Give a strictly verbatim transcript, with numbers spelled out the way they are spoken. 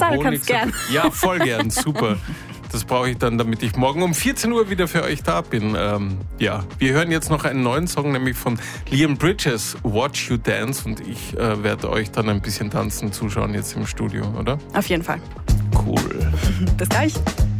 klar, du Honig. kannst gern. Ja, voll gern, super. Das brauche ich dann, damit ich morgen um vierzehn Uhr wieder für euch da bin. Ähm, ja, wir hören jetzt noch einen neuen Song, nämlich von Liam Bridges, Watch You Dance. Und ich äh, werde euch dann ein bisschen tanzen zuschauen jetzt im Studio, oder? Auf jeden Fall. Cool. Bis gleich.